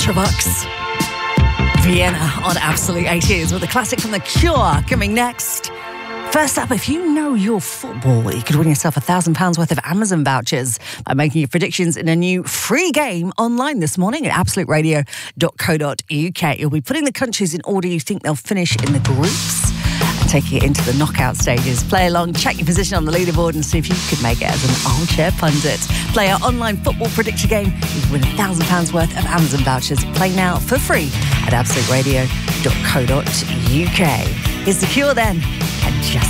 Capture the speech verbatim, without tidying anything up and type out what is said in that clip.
Ultravox. Vienna on Absolute eighties with a classic from The Cure coming next. First up, if you know your football, you could win yourself a thousand pounds worth of Amazon vouchers by making your predictions in a new free game online this morning at absolute radio dot co dot uk. You'll be putting the countries in order you think they'll finish in the groups and taking it into the knockout stages. Play along, check your position on the leaderboard and see if you could make it as an armchair pundit. Play our online football predictor game. You can win a thousand pounds worth of Amazon vouchers. Play now for free at absolute radio dot co dot uk. Here's The Cure then, and just